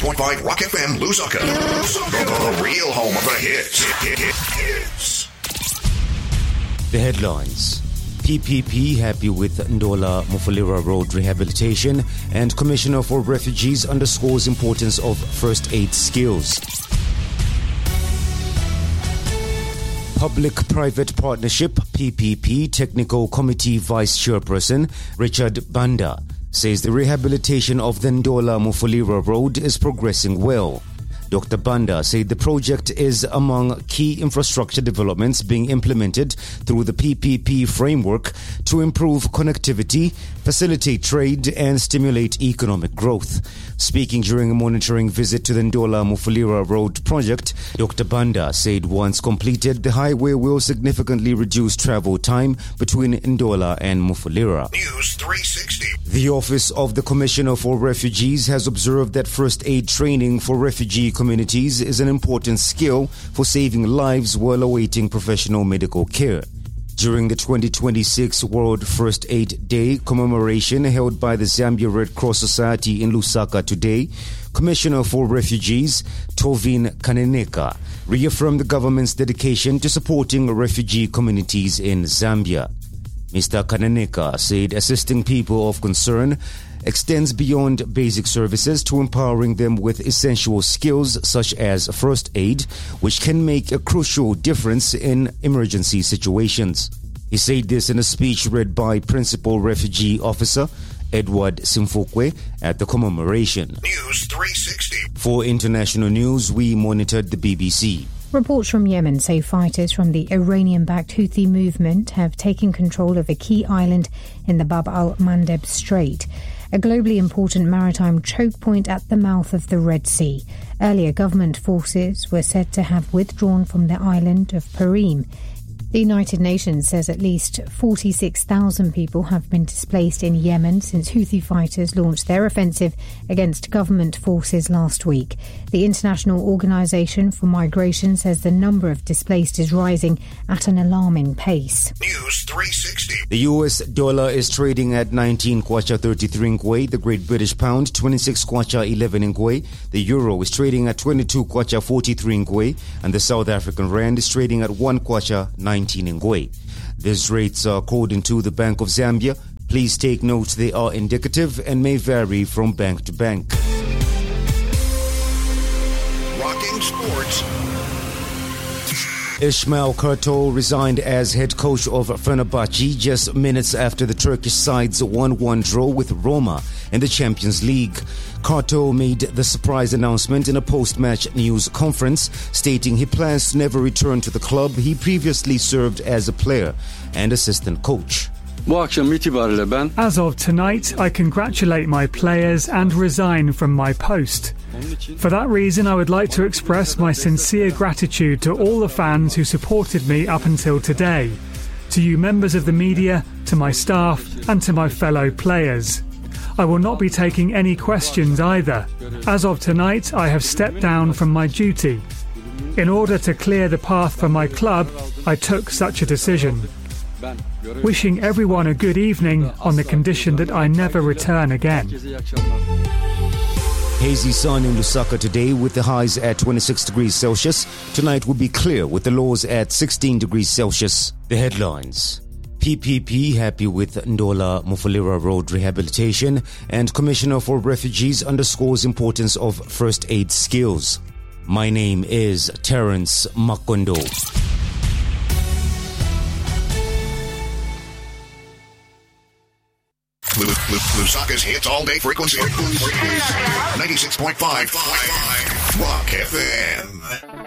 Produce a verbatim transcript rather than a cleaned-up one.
point five Rock F M, Lusaka. The real home of the hits. Hits. The headlines. P P P happy with Ndola Mufulira Road rehabilitation, and Commissioner for Refugees underscores importance of first aid skills. Public-Private Partnership P P P Technical Committee Vice Chairperson Richard Banda says the rehabilitation of the Ndola Mufulira Road is progressing well. Doctor Banda said the project is among key infrastructure developments being implemented through the P P P framework to improve connectivity, facilitate trade and stimulate economic growth. Speaking during a monitoring visit to the Ndola Mufulira Road project, Doctor Banda said once completed, the highway will significantly reduce travel time between Ndola and Mufulira. News three sixty. The Office of the Commissioner for Refugees has observed that first aid training for refugee communities is an important skill for saving lives while awaiting professional medical care. During the twenty twenty-six World First Aid Day commemoration held by the Zambia Red Cross Society in Lusaka today, Commissioner for Refugees Tovin Kaneneka reaffirmed the government's dedication to supporting refugee communities in Zambia. Mister Kaneneka said assisting people of concern extends beyond basic services to empowering them with essential skills such as first aid, which can make a crucial difference in emergency situations. He said this in a speech read by Principal Refugee Officer Edward Simfukwe at the commemoration. News three sixty. For international news, we monitored the B B C. Reports from Yemen say fighters from the Iranian-backed Houthi movement have taken control of a key island in the Bab al-Mandeb Strait, a globally important maritime choke point at the mouth of the Red Sea. Earlier, government forces were said to have withdrawn from the island of Perim. The United Nations says at least forty-six thousand people have been displaced in Yemen since Houthi fighters launched their offensive against government forces last week. The International Organization for Migration says the number of displaced is rising at an alarming pace. News three sixty. The U S dollar is trading at nineteen kwacha thirty-three ngwe, the Great British Pound twenty-six kwacha eleven ngwe, the Euro is trading at twenty-two kwacha forty-three ngwe, and the South African Rand is trading at one kwacha nineteen ngwe. These rates are according to the Bank of Zambia. Please take note they are indicative and may vary from bank to bank. Rocking Sports. Ismail Kartal resigned as head coach of Fenerbahce just minutes after the Turkish side's one one draw with Roma in the Champions League. Kartal made the surprise announcement in a post-match news conference, stating he plans to never return to the club he previously served as a player and assistant coach. As of tonight, I congratulate my players and resign from my post. For that reason, I would like to express my sincere gratitude to all the fans who supported me up until today, to you members of the media, to my staff, and to my fellow players. I will not be taking any questions either. As of tonight, I have stepped down from my duty. In order to clear the path for my club, I took such a decision. Wishing everyone a good evening on the condition that I never return again. Hazy sun in Lusaka today with the highs at twenty-six degrees Celsius. Tonight will be clear with the lows at sixteen degrees Celsius. The headlines. P P P happy with Ndola Mufulira Road rehabilitation, and Commissioner for Refugees underscores importance of first aid skills. My name is Terence Makondo. Lusaka's hits all day frequency. ninety-six point five Rock F M.